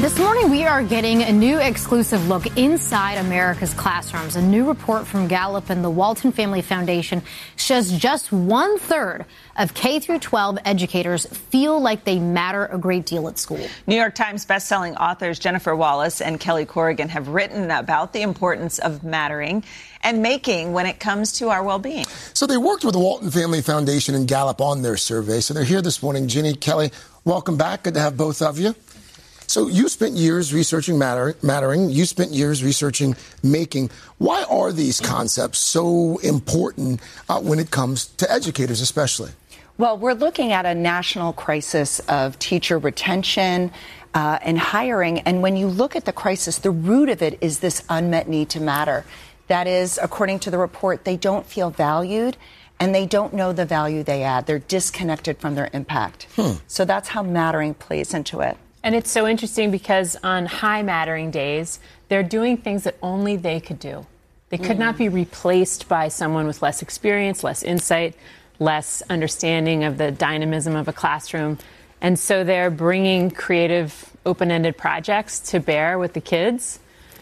This morning, we are getting a new exclusive look inside America's classrooms. A new report from Gallup and the Walton Family Foundation shows just 1/3 of K-12 educators feel like they matter a great deal at school. New York Times bestselling authors Jennifer Wallace and Kelly Corrigan have written about the importance of mattering and making when it comes to our well-being. So they worked with the Walton Family Foundation and Gallup on their survey. So they're here this morning. Ginny, Kelly, welcome back. Good to have both of you. So you spent years researching mattering. You spent years researching making. Why are these concepts so important when it comes to educators especially? Well, we're looking at a national crisis of teacher retention and hiring. And when you look at the crisis, the root of it is this unmet need to matter. That is, according to the report, they don't feel valued and they don't know the value they add. They're disconnected from their impact. So that's how mattering plays into it. And it's so interesting because on high mattering days, they're doing things that only they could do. They could not be replaced by someone with less experience, less insight, less understanding of the dynamism of a classroom. And so they're bringing creative, open-ended projects to bear with the kids.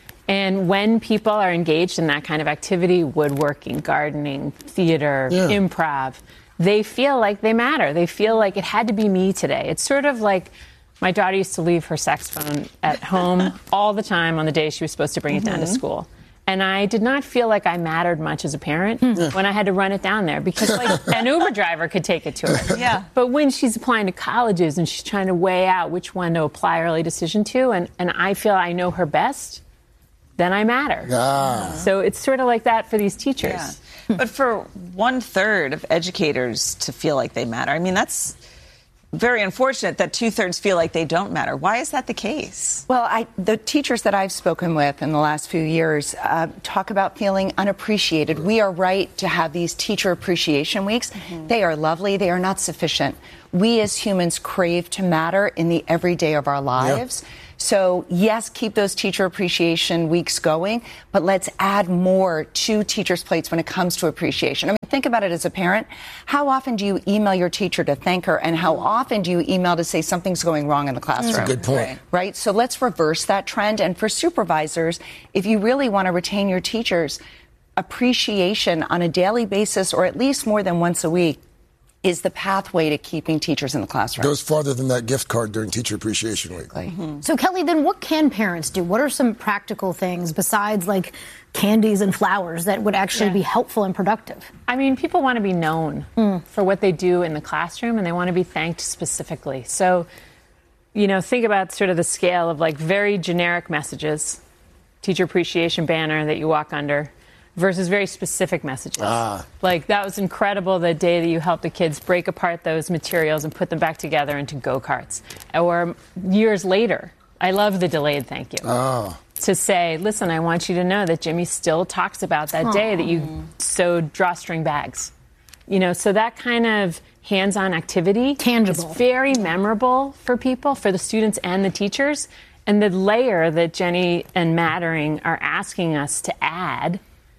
And when people are engaged in that kind of activity, woodworking, gardening, theater, improv, they feel like they matter. They feel like it had to be me today. It's sort of like my daughter used to leave her saxophone at home all the time on the day she was supposed to bring it down to school. And I did not feel like I mattered much as a parent when I had to run it down there because like an Uber driver could take it to her. But when she's applying to colleges and she's trying to weigh out which one to apply early decision to, and I feel I know her best, then I matter. So it's sort of like that for these teachers. But for 1/3 of educators to feel like they matter, I mean, that's very unfortunate that 2/3 feel like they don't matter. Why is that the case? Well, the teachers that I've spoken with in the last few years talk about feeling unappreciated. We are right to have these teacher appreciation weeks. They are lovely. They are not sufficient. We as humans crave to matter in the everyday of our lives. So, yes, keep those teacher appreciation weeks going, but let's add more to teachers' plates when it comes to appreciation. I mean, think about it as a parent. How often do you email your teacher to thank her, and how often do you email to say something's going wrong in the classroom? That's a good point. Right? So let's reverse that trend. And for supervisors, if you really want to retain your teachers, appreciation on a daily basis or at least more than once a week is the pathway to keeping teachers in the classroom. Goes farther than that gift card during Teacher Appreciation Week. So, Kelly, then what can parents do? What are some practical things besides, like, candies and flowers that would actually be helpful and productive? I mean, people want to be known for what they do in the classroom, and they want to be thanked specifically. So, you know, think about sort of the scale of, like, very generic messages, teacher appreciation banner that you walk under, versus very specific messages. Like, that was incredible the day that you helped the kids break apart those materials and put them back together into go-karts. Or years later, I love the delayed thank you. To say, listen, I want you to know that Jimmy still talks about that day that you sewed drawstring bags. You know, so that kind of hands-on activity tangible is very memorable for people, for the students and the teachers. And the layer that Jenny and Mattering are asking us to add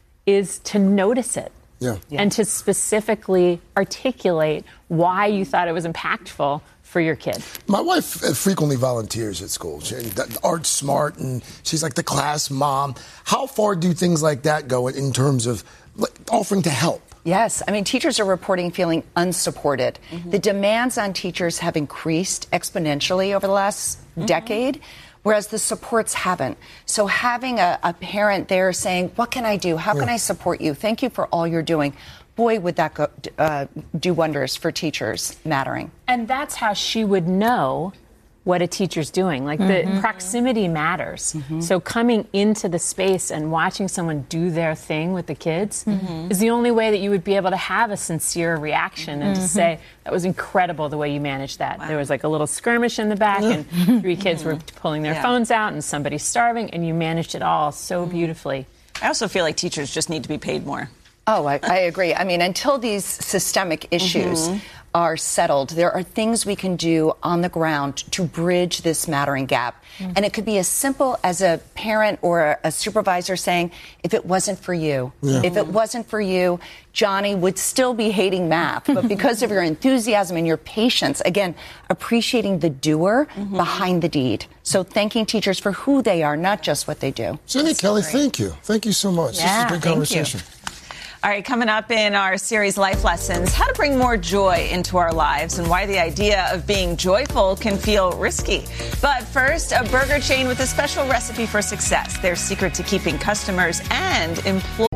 is to notice it and to specifically articulate why you thought it was impactful for your kid. My wife frequently volunteers at school. Art's smart, and she's like the class mom. How far do things like that go in terms of offering to help? Yes. I mean, teachers are reporting feeling unsupported. The demands on teachers have increased exponentially over the last decade, whereas the supports haven't. So having a parent there saying, what can I do? How can I support you? Thank you for all you're doing. Boy, would that do wonders for teachers mattering. And that's how she would know what a teacher's doing. Like, the proximity matters. So coming into the space and watching someone do their thing with the kids is the only way that you would be able to have a sincere reaction and to say, that was incredible the way you managed that. There was like a little skirmish in the back and 3 kids were pulling their phones out and somebody's starving, and you managed it all so beautifully. I also feel like teachers just need to be paid more. Oh, I agree. I mean, until these systemic issues are settled, there are things we can do on the ground to bridge this mattering gap. And it could be as simple as a parent or a supervisor saying, if it wasn't for you, if it wasn't for you, Johnny would still be hating math. But because of your enthusiasm and your patience, again, appreciating the doer behind the deed. So thanking teachers for who they are, not just what they do. Jenny Kelly, thank you. Thank you so much. Yeah, this is a good conversation. All right, coming up in our series Life Lessons, how to bring more joy into our lives and why the idea of being joyful can feel risky. But first, a burger chain with a special recipe for success, their secret to keeping customers and employees.